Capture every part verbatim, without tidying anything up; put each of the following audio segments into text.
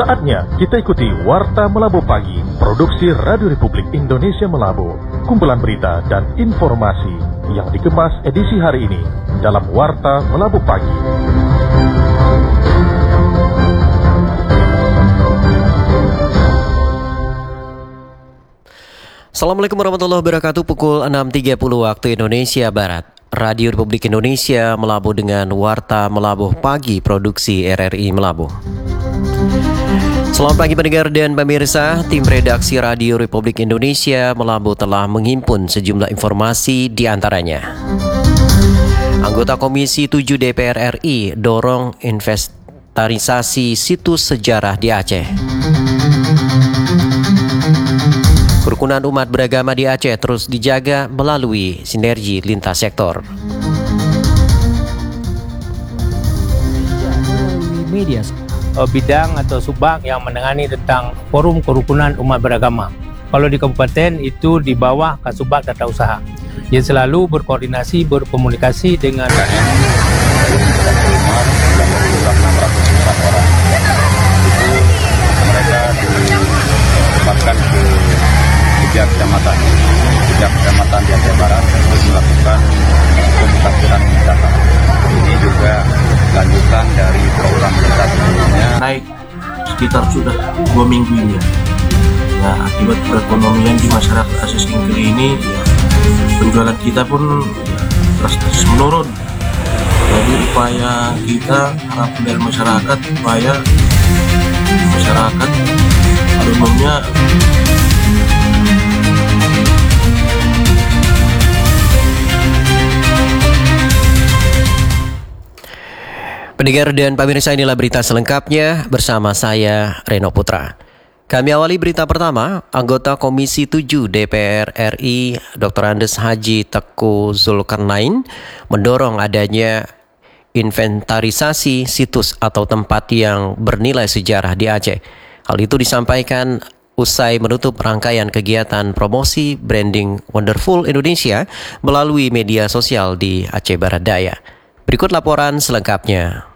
Saatnya kita ikuti Warta Melabu Pagi, produksi Radio Republik Indonesia Melabu. Kumpulan berita dan informasi yang dikemas edisi hari ini dalam Warta Melabu Pagi. Assalamualaikum warahmatullahi wabarakatuh. Pukul enam tiga puluh waktu Indonesia Barat. Radio Republik Indonesia Melabu dengan Warta Melabu Pagi, produksi R R I Melabu. Selamat pagi pendengar dan pemirsa. Tim redaksi Radio Republik Indonesia Melabu telah menghimpun sejumlah informasi, di antaranya: anggota Komisi tujuh D P R R I dorong inventarisasi situs sejarah di Aceh. Kerukunan umat beragama di Aceh terus dijaga melalui sinergi lintas sektor. Media bidang atau subak yang menangani tentang forum kerukunan umat beragama. Kalau di kabupaten itu di bawah Kasubag Tata Usaha. Dia selalu berkoordinasi, berkomunikasi dengan mereka ditempatkan ke tiga kecamatan, tiga kecamatan di Aceh Barat untuk melakukan pemutakhiran data. Ini juga lanjutan dari program kita sebelumnya. Naik sekitar sudah dua minggu ini. Ya, akibat perekonomian di masyarakat Aceh Singkili ini, ya, penjualan kita pun ya, drastis menurun. Jadi upaya kita, harapan dari masyarakat, supaya masyarakat pada umumnya Pendengar dan pemirsa, inilah berita selengkapnya bersama saya Reno Putra. Kami awali berita pertama. Anggota Komisi tujuh D P R R I Doktor Andes Haji Teku Zulkarnain mendorong adanya inventarisasi situs atau tempat yang bernilai sejarah di Aceh. Hal itu disampaikan usai menutup rangkaian kegiatan promosi branding Wonderful Indonesia melalui media sosial di Aceh Barat Daya. Berikut laporan selengkapnya.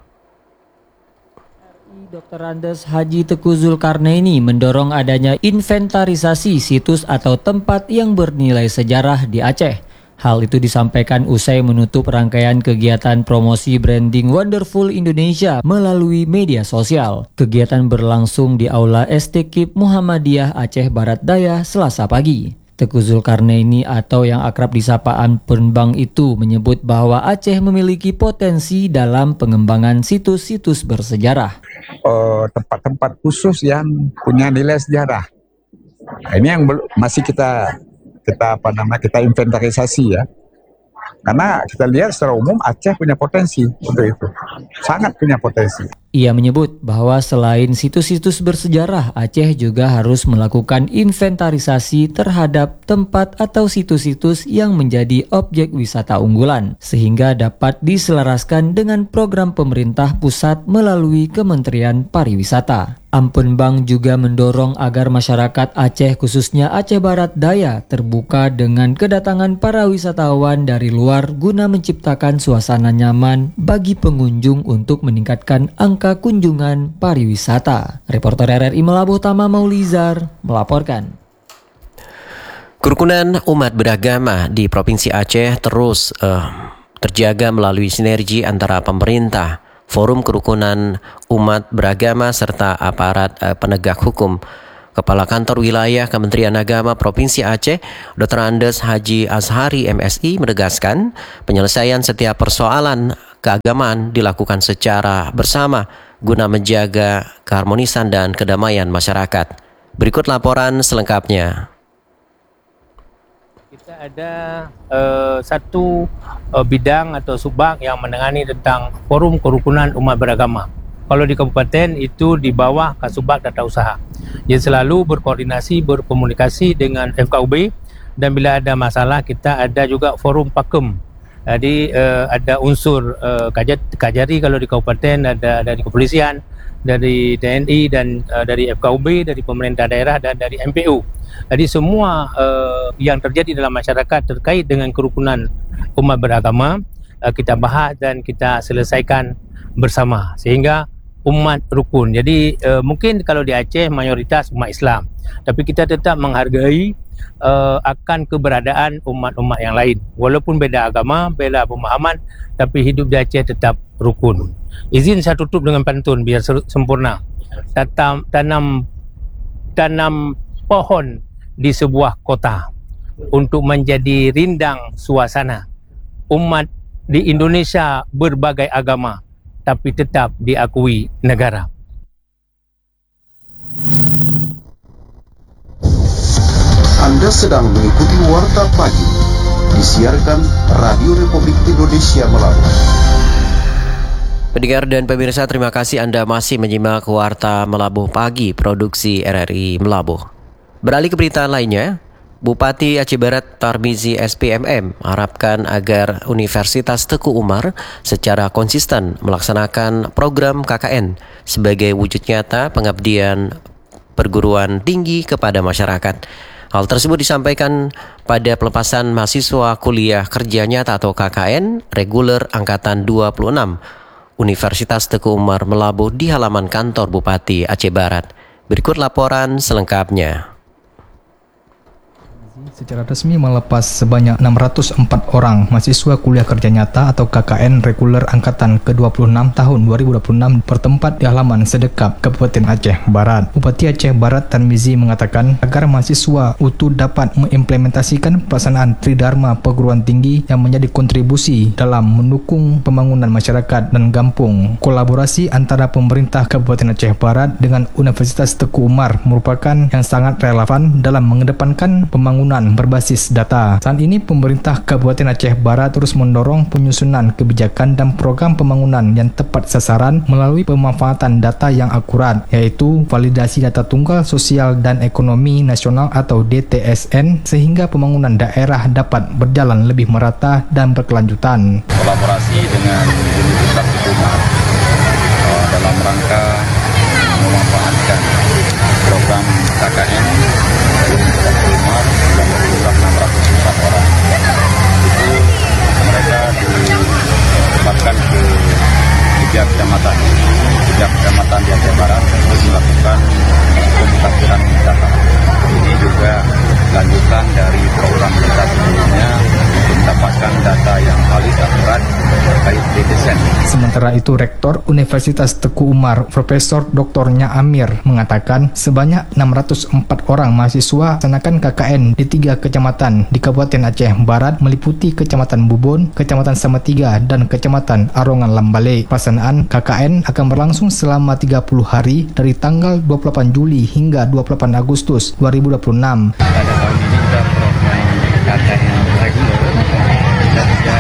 Doktor Andes Haji Teku Zulkarnaini mendorong adanya inventarisasi situs atau tempat yang bernilai sejarah di Aceh. Hal itu disampaikan usai menutup rangkaian kegiatan promosi branding Wonderful Indonesia melalui media sosial. Kegiatan berlangsung di Aula S T K I P Muhammadiyah Aceh Barat Daya Selasa pagi. Teku Zulkarnaini atau yang akrab disapa Ampun Bang itu menyebut bahwa Aceh memiliki potensi dalam pengembangan situs-situs bersejarah. Uh, tempat-tempat khusus yang punya nilai sejarah. Nah, ini yang bel- masih kita kita apa namanya kita inventarisasi ya. Karena kita lihat secara umum Aceh punya potensi untuk itu. Sangat punya potensi. Ia menyebut bahwa selain situs-situs bersejarah, Aceh juga harus melakukan inventarisasi terhadap tempat atau situs-situs yang menjadi objek wisata unggulan, sehingga dapat diselaraskan dengan program pemerintah pusat melalui Kementerian Pariwisata. Ampun Bang juga mendorong agar masyarakat Aceh khususnya Aceh Barat Daya terbuka dengan kedatangan para wisatawan dari luar guna menciptakan suasana nyaman bagi pengunjung untuk meningkatkan angka kunjungan pariwisata. Reporter R R I Melabu Tama Maulizar melaporkan. Kerukunan umat beragama di Provinsi Aceh terus uh, terjaga melalui sinergi antara pemerintah, Forum Kerukunan Umat Beragama serta aparat uh, penegak hukum. Kepala Kantor Wilayah Kementerian Agama Provinsi Aceh, Doktor Andes Haji Azhari M Si menegaskan penyelesaian setiap persoalan keagamaan dilakukan secara bersama guna menjaga keharmonisan dan kedamaian masyarakat. Berikut laporan selengkapnya. Kita ada uh, satu uh, bidang atau subak yang menangani tentang forum kerukunan umat beragama. Kalau di kabupaten itu di bawah Kasubag Tata Usaha. Dia selalu berkoordinasi, berkomunikasi dengan F K U B, dan bila ada masalah kita ada juga forum pakem. Jadi uh, ada unsur uh, kajari kalau di kabupaten, ada dari kepolisian, dari T N I dan uh, dari F K U B, dari pemerintah daerah dan dari M P U. Jadi semua uh, yang terjadi dalam masyarakat terkait dengan kerukunan umat beragama uh, kita bahas dan kita selesaikan bersama, sehingga umat rukun. Jadi uh, mungkin kalau di Aceh mayoritas umat Islam, tapi kita tetap menghargai uh, akan keberadaan umat-umat yang lain. Walaupun beda agama, beda pemahaman, tapi hidup di Aceh tetap rukun. Izin saya tutup dengan pantun biar sempurna. Tatam, tanam tanam pohon di sebuah kota untuk menjadi rindang suasana. Umat di Indonesia berbagai agama, tapi tetap diakui negara. Anda sedang mengikuti Warta Pagi, disiarkan Radio Republik Indonesia melalui. Pendengar dan pemirsa, terima kasih Anda masih menyimak Warta Melabuh Pagi, produksi R R I Melabuh. Beralih ke berita lainnya, Bupati Aceh Barat Tarmizi S P M M harapkan agar Universitas Teku Umar secara konsisten melaksanakan program K K N sebagai wujud nyata pengabdian perguruan tinggi kepada masyarakat. Hal tersebut disampaikan pada pelepasan mahasiswa kuliah kerja nyata atau K K N reguler angkatan dua puluh enam Universitas Teku Umar Melabuh di halaman kantor Bupati Aceh Barat. Berikut laporan selengkapnya. Secara resmi melepas sebanyak enam ratus empat orang mahasiswa kuliah kerja nyata atau K K N reguler angkatan ke dua puluh enam tahun dua ribu dua puluh enam bertempat di halaman Sedekap, Kabupaten Aceh Barat. Bupati Aceh Barat Tarmizi mengatakan agar mahasiswa U T U dapat mengimplementasikan pelaksanaan Tridharma perguruan tinggi yang menjadi kontribusi dalam mendukung pembangunan masyarakat dan kampung. Kolaborasi antara pemerintah Kabupaten Aceh Barat dengan Universitas Teku Umar merupakan yang sangat relevan dalam mengedepankan pembangunan berbasis data. Saat ini pemerintah Kabupaten Aceh Barat terus mendorong penyusunan kebijakan dan program pembangunan yang tepat sasaran melalui pemanfaatan data yang akurat, yaitu validasi data tunggal sosial dan ekonomi nasional atau D T S N, sehingga pembangunan daerah dapat berjalan lebih merata dan berkelanjutan. Kolaborasi dengan Universitas Teku Umar uh, dalam rangka memanfaatkan program K K N Universitas Teku Umar yang berjumlah enam ratus empat orang. Itu mereka ditempatkan ke tiga kecamatan, tiga kecamatan di Aceh Barat untuk melakukan pemutahiran data. Ini juga lanjutan dari program kita sebelumnya untuk mendapatkan data yang valid, akurat terkait D T S N. Sementara itu, Rektor Universitas Teku Umar, Profesor Doktor Nya Amir, mengatakan sebanyak enam ratus empat orang mahasiswa melaksanakan K K N di tiga kecamatan di Kabupaten Aceh Barat meliputi Kecamatan Bubon, Kecamatan Samatiga, dan Kecamatan Arongan Lambale. Pelaksanaan K K N akan berlangsung selama tiga puluh hari dari tanggal dua puluh delapan Juli hingga dua puluh delapan Agustus dua ribu dua puluh enam. Pada tahun ini kita program K K N reguler dan juga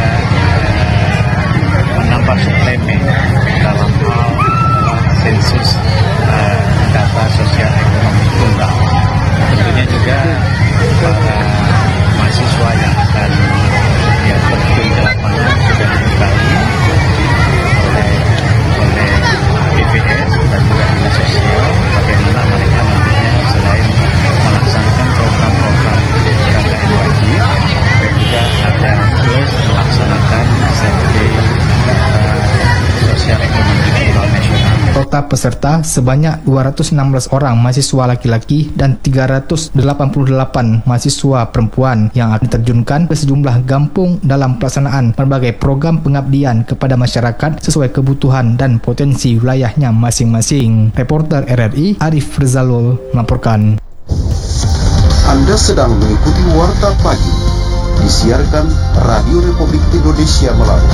menambah suplemen dalam hal sensus uh, data sosial ekonomi tunggal. Tentunya juga para mahasiswa yang akan ya, terjun ke lapangan sudah dibekali oleh oleh B P S dan juga dinas sosial bagaimana mereka nantinya selain melaksanakan program-program K K N wajib, dan juga ada terus melaksanakan S M P data sosial ekonomi tunggal nasional. Total peserta sebanyak dua ratus enam belas orang mahasiswa laki-laki dan tiga ratus delapan puluh delapan mahasiswa perempuan yang akan diterjunkan ke sejumlah kampung dalam pelaksanaan berbagai program pengabdian kepada masyarakat sesuai kebutuhan dan potensi wilayahnya masing-masing. Reporter R R I Arif Rizalul melaporkan. Anda sedang mengikuti Warta Pagi, disiarkan Radio Republik Indonesia melalui.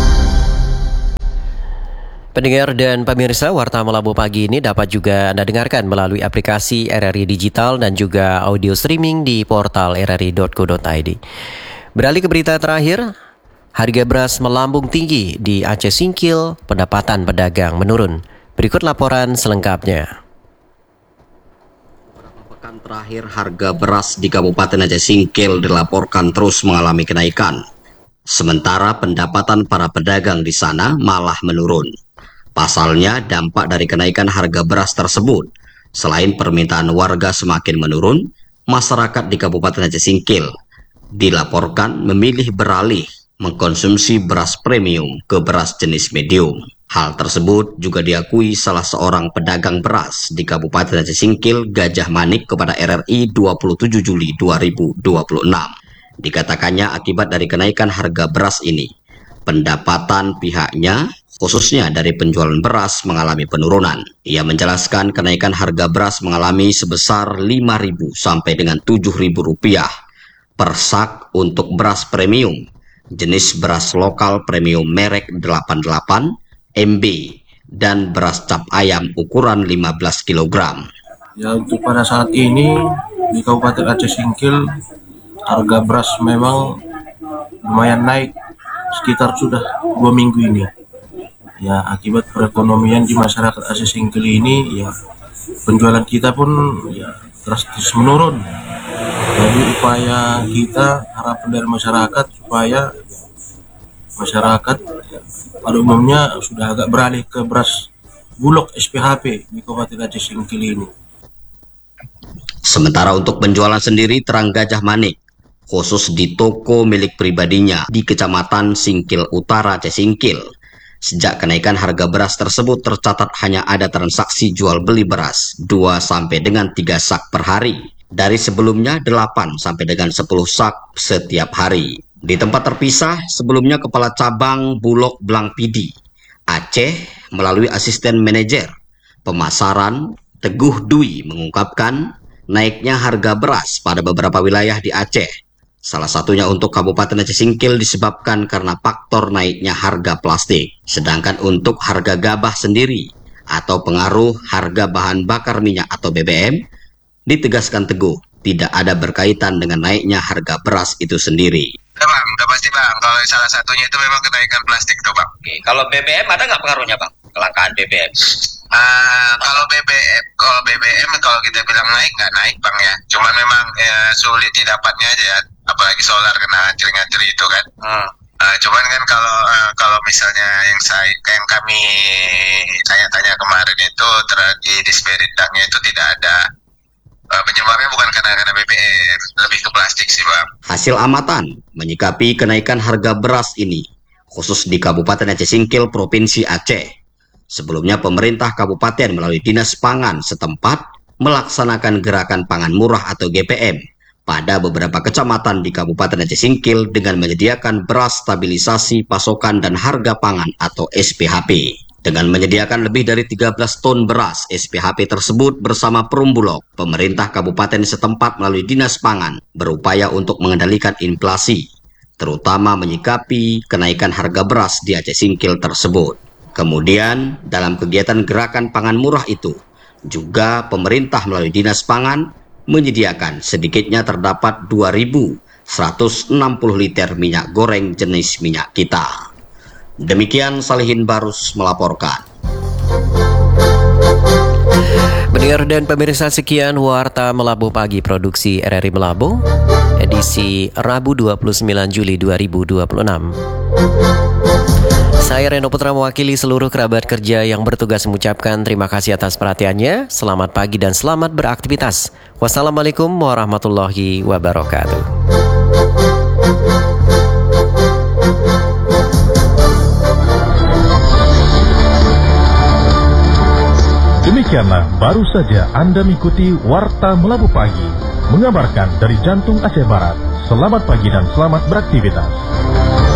Pendengar dan pemirsa, Warta Melabuh Pagi ini dapat juga Anda dengarkan melalui aplikasi R R I Digital dan juga audio streaming di portal r r i dot co dot i d. Beralih ke berita terakhir, harga beras melambung tinggi di Aceh Singkil, pendapatan pedagang menurun. Berikut laporan selengkapnya. Pekan terakhir harga beras di Kabupaten Aceh Singkil dilaporkan terus mengalami kenaikan. Sementara pendapatan para pedagang di sana malah menurun. Pasalnya, dampak dari kenaikan harga beras tersebut, selain permintaan warga semakin menurun, masyarakat di Kabupaten Aceh Singkil dilaporkan memilih beralih mengkonsumsi beras premium ke beras jenis medium. Hal tersebut juga diakui salah seorang pedagang beras di Kabupaten Aceh Singkil, Gajah Manik, kepada R R I dua puluh tujuh Juli dua ribu dua puluh enam. Dikatakannya akibat dari kenaikan harga beras ini, pendapatan pihaknya khususnya dari penjualan beras mengalami penurunan. Ia menjelaskan kenaikan harga beras mengalami sebesar lima ribu sampai dengan tujuh ribu rupiah per sak untuk beras premium, jenis beras lokal premium merek delapan puluh delapan M B, dan beras cap ayam ukuran lima belas kilogram. Ya, untuk pada saat ini di Kabupaten Aceh Singkil harga beras memang lumayan naik sekitar sudah dua minggu ini. Ya, akibat perekonomian di masyarakat Aceh Singkil ini, ya penjualan kita pun ya drastis menurun. Jadi upaya kita, harapan dari masyarakat supaya masyarakat ya, pada umumnya sudah agak beralih ke beras bulog S P H P di Kabupaten Aceh Singkil ini. Sementara untuk penjualan sendiri, Terang Gajah Manik, khusus di toko milik pribadinya di Kecamatan Singkil Utara, Aceh Singkil, sejak kenaikan harga beras tersebut tercatat hanya ada transaksi jual beli beras dua sampai dengan tiga sak per hari, dari sebelumnya delapan sampai dengan sepuluh sak setiap hari. Di tempat terpisah, sebelumnya Kepala Cabang Bulog Blang Pidi Aceh melalui asisten manajer pemasaran Teguh Dwi mengungkapkan naiknya harga beras pada beberapa wilayah di Aceh, salah satunya untuk Kabupaten Aceh Singkil, disebabkan karena faktor naiknya harga plastik. Sedangkan untuk harga gabah sendiri atau pengaruh harga bahan bakar minyak atau B B M, ditegaskan Teguh tidak ada berkaitan dengan naiknya harga beras itu sendiri. Ya bang, udah pasti bang, kalau salah satunya itu memang kenaikan plastik tuh bang. Oke, kalau B B M ada nggak pengaruhnya bang, kelangkaan B B M? Uh, kalau B B M, kalau B B M kalau kita bilang naik nggak naik bang ya, cuma memang ya, sulit didapatnya aja ya, apalagi solar kena anjir-anjir itu kan. Hmm. Uh, cuman kan kalau uh, kalau misalnya yang saya yang kami tanya-tanya kemarin itu di Disperitangnya itu tidak ada uh, penyebabnya, bukan karena karena B B M, lebih ke plastik sih bang. Hasil amatan menyikapi kenaikan harga beras ini, khusus di Kabupaten Aceh Singkil, Provinsi Aceh. Sebelumnya pemerintah kabupaten melalui Dinas Pangan setempat melaksanakan gerakan pangan murah atau G P M pada beberapa kecamatan di Kabupaten Aceh Singkil dengan menyediakan beras stabilisasi pasokan dan harga pangan atau S P H P. Dengan menyediakan lebih dari tiga belas ton beras S P H P tersebut bersama Perumbulog, pemerintah kabupaten setempat melalui Dinas Pangan berupaya untuk mengendalikan inflasi, terutama menyikapi kenaikan harga beras di Aceh Singkil tersebut. Kemudian dalam kegiatan gerakan pangan murah itu, juga pemerintah melalui Dinas Pangan menyediakan sedikitnya terdapat dua ribu seratus enam puluh liter minyak goreng jenis minyak kita. Demikian Salihin Barus melaporkan. Pendengar dan pemirsa, sekian Warta Melabu Pagi produksi R R I Melabu, edisi Rabu dua puluh sembilan Juli dua ribu dua puluh enam. Saya Reno Putra mewakili seluruh kerabat kerja yang bertugas mengucapkan terima kasih atas perhatiannya. Selamat pagi dan selamat beraktivitas. Wassalamualaikum warahmatullahi wabarakatuh. Demikianlah baru saja Anda mengikuti Warta Melabu Pagi, mengabarkan dari jantung Aceh Barat. Selamat pagi dan selamat beraktivitas.